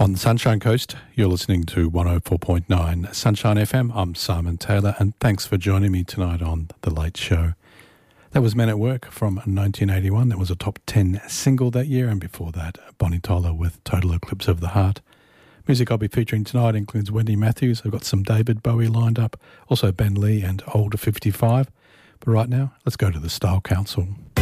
On the Sunshine Coast, you're listening to 104.9 Sunshine FM. I'm Simon Taylor, and thanks for joining me tonight on The Late Show. That was Men at Work from 1981. That was a top 10 single that year, and before that, Bonnie Tyler with Total Eclipse of the Heart. Music I'll be featuring tonight includes Wendy Matthews. I've got some David Bowie lined up, also Ben Lee and Older 55. But right now, let's go to the Style Council.